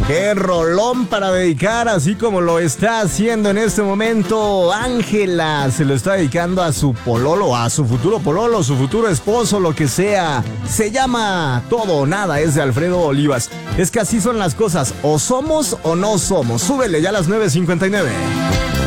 Qué rolón para dedicar, así como lo está haciendo en este momento Ángela. Se lo está dedicando a su pololo, a su futuro pololo, su futuro esposo, lo que sea. Se llama Todo o Nada, es de Alfredo Olivas. Es que así son las cosas, o somos o no somos. Súbele ya a las 9:59.